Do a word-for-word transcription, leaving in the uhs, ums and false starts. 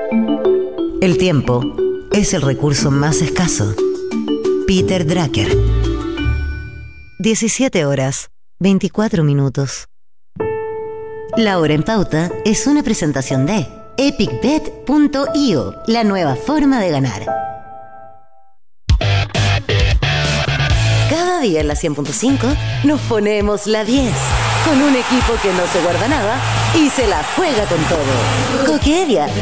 El tiempo es el recurso más escaso. Peter Drucker. diecisiete horas, veinticuatro minutos. La Hora en Pauta es una presentación de epic bet punto io, la nueva forma de ganar. Cada día en la cien punto cinco nos ponemos la diez, con un equipo que no se guarda nada y se la juega con todo. Coquedia,